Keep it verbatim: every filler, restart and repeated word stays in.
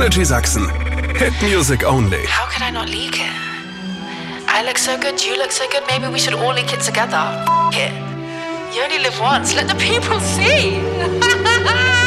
Energy Sachsen. Hit Music Only. How could I not leak it? I look so good, you look so good, maybe we should all leak it together. F it. You only live once, let the people see.